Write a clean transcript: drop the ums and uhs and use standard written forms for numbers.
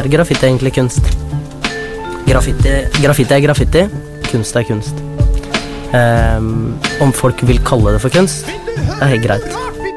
graffiti egentlig kunst? Graffiti er graffiti, kunst er kunst. Om folk vil kalle det for kunst, er helt greit.